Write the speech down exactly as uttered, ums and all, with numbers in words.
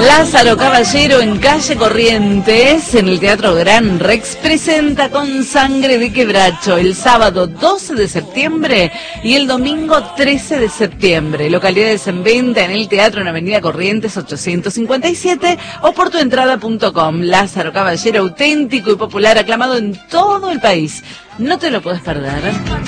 Lázaro Caballero en calle Corrientes, en el Teatro Gran Rex, presenta Con Sangre de Quebracho el sábado doce de septiembre y el domingo trece de septiembre. Localidades en venta en el teatro en Avenida Corrientes ochocientos cincuenta y siete o por tu entrada punto com. Lázaro Caballero, auténtico y popular, aclamado en todo el país. No te lo puedes perder.